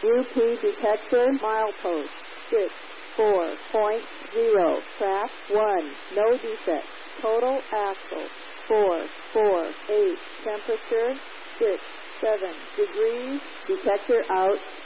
UP detector milepost 64.0. Track 1. No defect. Total axle 448. Temperature 67 degrees. Detector out.